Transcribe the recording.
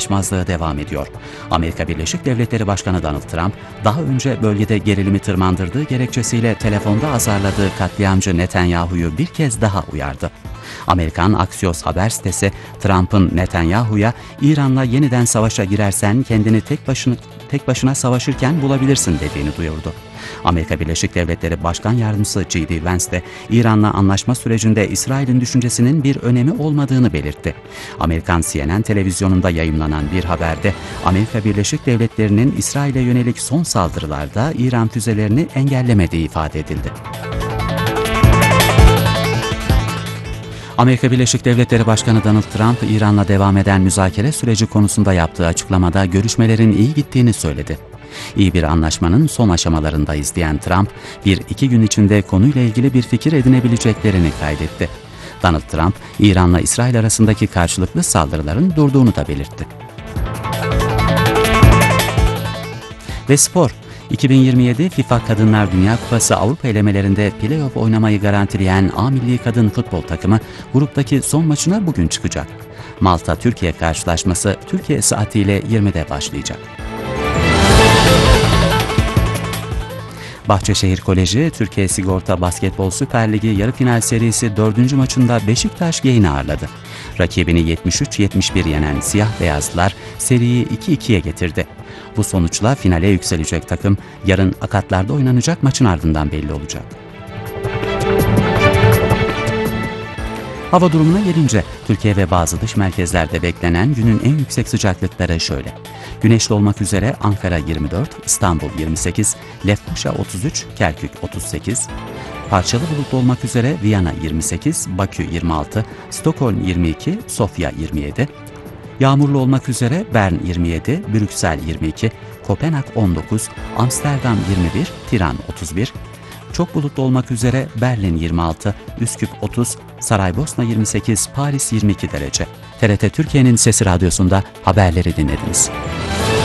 anlaşmazlığı devam ediyor. Amerika Birleşik Devletleri Başkanı Donald Trump, daha önce bölgede gerilimi tırmandırdığı gerekçesiyle telefonda azarladığı katliamcı Netanyahu'yu bir kez daha uyardı. Amerikan Axios haber sitesi, Trump'ın Netanyahu'ya "İran'la yeniden savaşa girersen kendini tek başına savaşırken bulabilirsin" dediğini duyurdu. Amerika Birleşik Devletleri Başkan Yardımcısı J.D. Vance de İran'la anlaşma sürecinde İsrail'in düşüncesinin bir önemi olmadığını belirtti. Amerikan CNN televizyonunda yayımlanan bir haberde Amerika Birleşik Devletleri'nin İsrail'e yönelik son saldırılarda İran füzelerini engellemediği ifade edildi. Amerika Birleşik Devletleri Başkanı Donald Trump, İran'la devam eden müzakere süreci konusunda yaptığı açıklamada görüşmelerin iyi gittiğini söyledi. İyi bir anlaşmanın son aşamalarındayız diyen Trump, 1-2 gün içinde konuyla ilgili bir fikir edinebileceklerini kaydetti. Donald Trump, İran'la İsrail arasındaki karşılıklı saldırıların durduğunu da belirtti. Ve spor. 2027 FIFA Kadınlar Dünya Kupası Avrupa elemelerinde play-off oynamayı garantileyen A Milli Kadın Futbol takımı gruptaki son maçına bugün çıkacak. Malta-Türkiye karşılaşması Türkiye saatiyle 20'de başlayacak. Bahçeşehir Koleji, Türkiye Sigorta Basketbol Süper Ligi yarı final serisi 4. maçında Beşiktaş Yayın'ı ağırladı. Rakibini 73-71 yenen siyah beyazlılar seriyi 2-2'ye getirdi. Bu sonuçla finale yükselecek takım yarın Akatlar'da oynanacak maçın ardından belli olacak. Hava durumuna gelince Türkiye ve bazı dış merkezlerde beklenen günün en yüksek sıcaklıkları şöyle. Güneşli olmak üzere Ankara 24, İstanbul 28, Lefkoşa 33, Kerkük 38, parçalı bulutlu olmak üzere Viyana 28, Bakü 26, Stockholm 22, Sofya 27, yağmurlu olmak üzere Bern 27, Brüksel 22, Kopenhag 19, Amsterdam 21, Tiran 31, çok bulutlu olmak üzere Berlin 26, Üsküp 30, Saraybosna 28, Paris 22 derece. TRT Türkiye'nin Sesi Radyosu'nda haberleri dinlediniz.